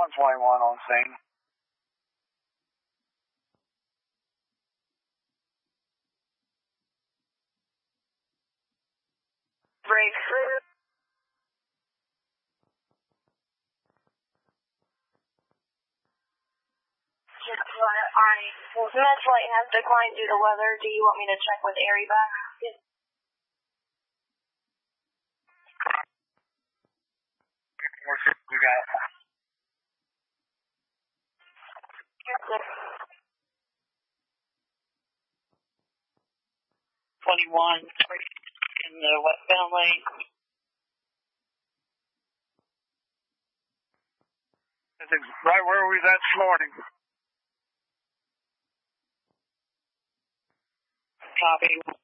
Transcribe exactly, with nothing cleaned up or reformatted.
one twenty-one on scene. Break. Alright. Well, Med flight has declined due to weather. Do you want me to check with Airy back? Yes. We got it. twenty-one in the westbound lane. That's right where we was at this morning. Copy.